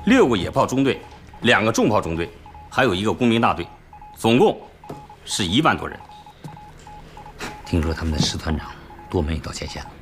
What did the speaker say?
6个野炮中队，2个重炮中队，还有1个工兵大队，总共是1万多人。听说他们的师团长多门也到前线了。